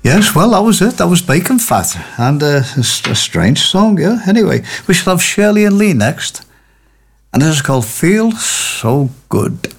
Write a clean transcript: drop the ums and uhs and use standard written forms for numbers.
Yes, well, that was it. That was Bacon Fat. And a strange song, yeah. Anyway, we shall have Shirley and Lee next. And this is called Feel So Good.